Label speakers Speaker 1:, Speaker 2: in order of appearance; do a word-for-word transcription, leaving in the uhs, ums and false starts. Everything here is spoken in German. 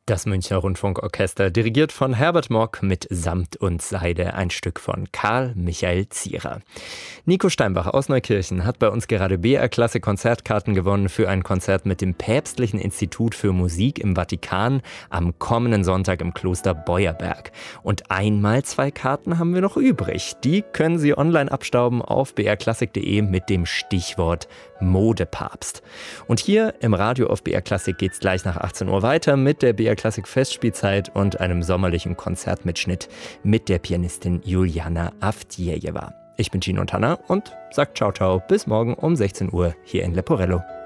Speaker 1: Das Münchner Rundfunkorchester, dirigiert von Herbert Mock mit Samt und Seide, ein Stück von Karl Michael Zierer. Nico Steinbach aus Neukirchen hat bei uns gerade B R-Klasse Konzertkarten gewonnen für ein Konzert mit dem Päpstlichen Institut für Musik im Vatikan am kommenden Sonntag im Kloster Beuerberg. Und einmal zwei Karten haben wir noch übrig. Die können Sie online abstauben auf b r klassik punkt d e mit dem Stichwort Modepapst. Und hier im Radio auf B R Klassik geht's gleich nach achtzehn Uhr weiter mit der B R Klassik Festspielzeit und einem sommerlichen Konzertmitschnitt mit der Pianistin Juliana Avdjejewa. Ich bin Gino Tanner und sag ciao ciao bis morgen um sechzehn Uhr hier in Leporello.